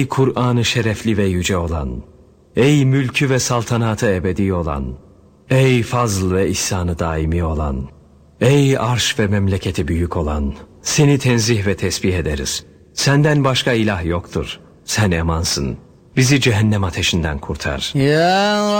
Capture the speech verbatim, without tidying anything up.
Ey Kur'an-ı şerefli ve yüce olan, ey mülkü ve saltanatı ebedi olan, ey fazl ve ihsanı daimi olan, ey arş ve memleketi büyük olan, seni tenzih ve tesbih ederiz. Senden başka ilah yoktur. Sen emansın. Bizi cehennem ateşinden kurtar. Ya